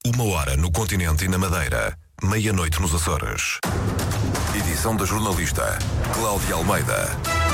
1 hora no continente e na Madeira, meia-noite nos Açores. Edição da jornalista Cláudia Almeida.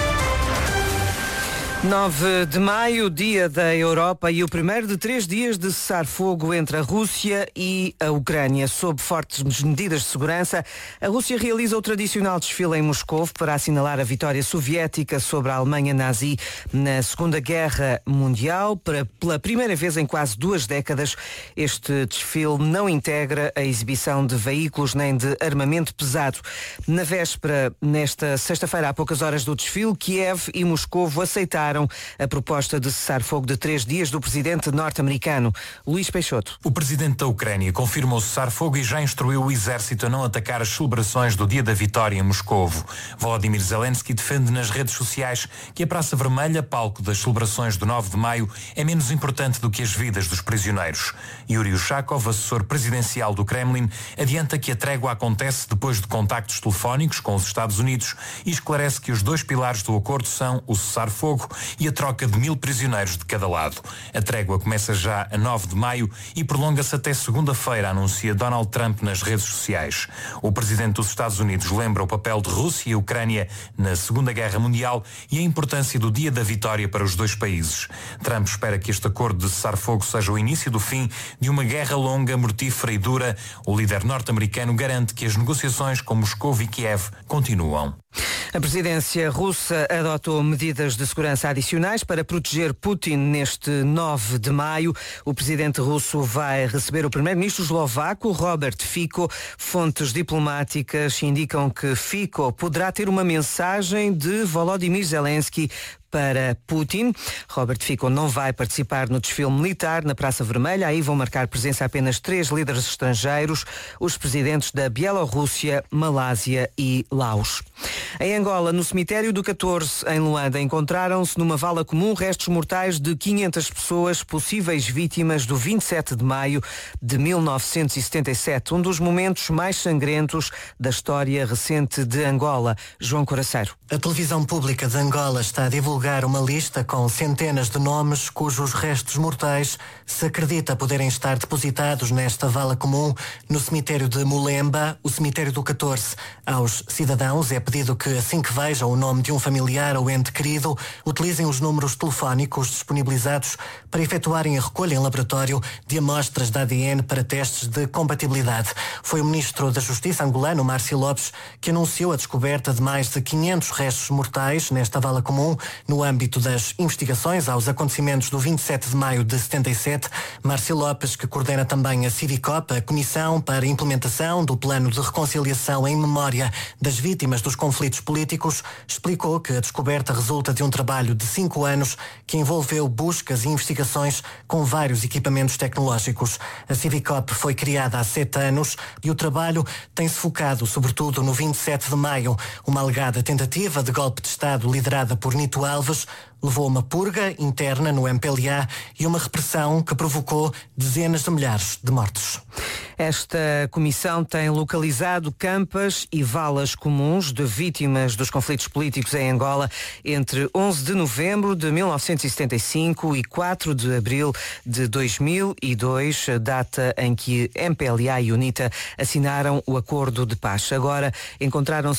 9 de maio, dia da Europa e o primeiro de 3 dias de cessar-fogo entre a Rússia e a Ucrânia. Sob fortes medidas de segurança, a Rússia realiza o tradicional desfile em Moscovo para assinalar a vitória soviética sobre a Alemanha nazi na Segunda Guerra Mundial. Pela primeira vez em quase 2 décadas, este desfile não integra a exibição de veículos nem de armamento pesado. Na véspera, nesta sexta-feira, há poucas horas do desfile, Kiev e Moscovo aceitaram a proposta de cessar-fogo de 3 dias do presidente norte-americano, Luís Peixoto. O presidente da Ucrânia confirmou o cessar-fogo e já instruiu o exército a não atacar as celebrações do Dia da Vitória em Moscovo. Volodymyr Zelensky defende nas redes sociais que a Praça Vermelha, palco das celebrações do 9 de maio, é menos importante do que as vidas dos prisioneiros. Yuri Ushakov, assessor presidencial do Kremlin, adianta que a trégua acontece depois de contactos telefónicos com os Estados Unidos e esclarece que os 2 pilares do acordo são o cessar-fogo e a troca de 1000 prisioneiros de cada lado. A trégua começa já a 9 de maio e prolonga-se até segunda-feira, anuncia Donald Trump nas redes sociais. O presidente dos Estados Unidos lembra o papel de Rússia e Ucrânia na Segunda Guerra Mundial e a importância do Dia da Vitória para os 2 países. Trump espera que este acordo de cessar-fogo seja o início do fim de uma guerra longa, mortífera e dura. O líder norte-americano garante que as negociações com Moscou e Kiev continuam. A presidência russa adotou medidas de segurança adicionais para proteger Putin neste 9 de maio. O presidente russo vai receber o primeiro-ministro eslovaco, Robert Fico. Fontes diplomáticas indicam que Fico poderá ter uma mensagem de Volodymyr Zelensky para Putin. Robert Fico não vai participar no desfile militar na Praça Vermelha. Aí vão marcar presença apenas 3 líderes estrangeiros, os presidentes da Bielorrússia, Malásia e Laos. Em Angola, no cemitério do 14, em Luanda, encontraram-se numa vala comum restos mortais de 500 pessoas, possíveis vítimas do 27 de maio de 1977, um dos momentos mais sangrentos da história recente de Angola. João Coraceiro. A televisão pública de Angola está a divulgar uma lista com centenas de nomes cujos restos mortais se acredita poderem estar depositados nesta vala comum no cemitério de Mulemba, o cemitério do 14. Aos cidadãos é pedido que, assim que vejam o nome de um familiar ou ente querido, utilizem os números telefónicos disponibilizados para efetuarem a recolha em laboratório de amostras de ADN para testes de compatibilidade. Foi o ministro da Justiça angolano, Márcio Lopes, que anunciou a descoberta de mais de 500 restos mortais nesta vala comum no âmbito das investigações aos acontecimentos do 27 de maio de 77. Márcio Lopes, que coordena também a CIVICOP, a Comissão para a Implementação do Plano de Reconciliação em Memória das Vítimas dos Conflitos Políticos, explicou que a descoberta resulta de um trabalho de 5 anos que envolveu buscas e investigações com vários equipamentos tecnológicos. A CIVICOP foi criada há 7 anos e o trabalho tem-se focado sobretudo no 27 de maio, uma alegada tentativa de golpe de Estado liderada por Nito Alves levou a uma purga interna no MPLA e uma repressão que provocou dezenas de milhares de mortos. Esta comissão tem localizado campas e valas comuns de vítimas dos conflitos políticos em Angola entre 11 de novembro de 1975 e 4 de abril de 2002, data em que MPLA e UNITA assinaram o acordo de paz. Agora encontraram